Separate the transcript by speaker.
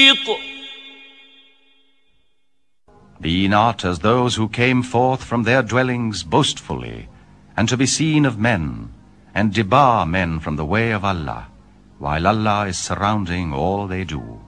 Speaker 1: محيط.
Speaker 2: Be not as those who came forth from their dwellings boastfully, and to be seen of men, and debar men from the way of Allah, while Allah is surrounding all they do.